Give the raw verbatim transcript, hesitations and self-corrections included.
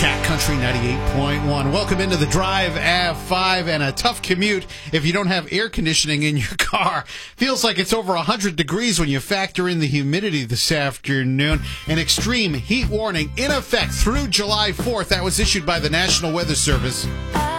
Cat Country ninety-eight point one. Welcome into the Drive A five and a tough commute if you don't have air conditioning in your car. Feels like it's over one hundred degrees when you factor in the humidity this afternoon. An extreme heat warning in effect through July fourth. That was issued by the National Weather Service.